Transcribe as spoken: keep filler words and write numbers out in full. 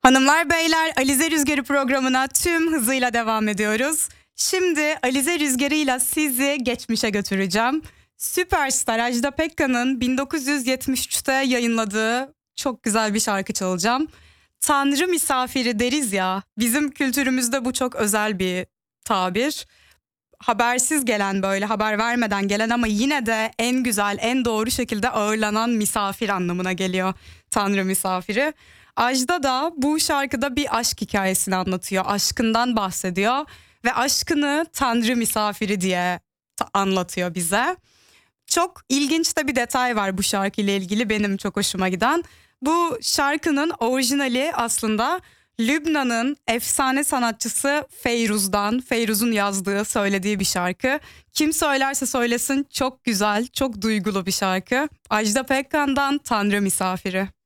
Hanımlar beyler, Alize Rüzgarı programına tüm hızıyla devam ediyoruz. Şimdi Alize Rüzgarı ile sizi geçmişe götüreceğim. Süperstar Ajda Pekkan'ın bin dokuz yüz yetmiş üçte yayınladığı çok güzel bir şarkı çalacağım. Tanrı misafiri deriz ya, bizim kültürümüzde bu çok özel bir tabir. Habersiz gelen, böyle haber vermeden gelen ama yine de en güzel, en doğru şekilde ağırlanan misafir anlamına geliyor Tanrı misafiri. Ajda da bu şarkıda bir aşk hikayesini anlatıyor, aşkından bahsediyor ve aşkını Tanrı misafiri diye ta- anlatıyor bize. Çok ilginç de bir detay var bu şarkıyla ilgili, benim çok hoşuma giden. Bu şarkının orijinali aslında Lübnan'ın efsane sanatçısı Feyruz'dan, Feyruz'un yazdığı, söylediği bir şarkı. Kim söylerse söylesin çok güzel, çok duygulu bir şarkı. Ajda Pekkan'dan Tanrı Misafiri.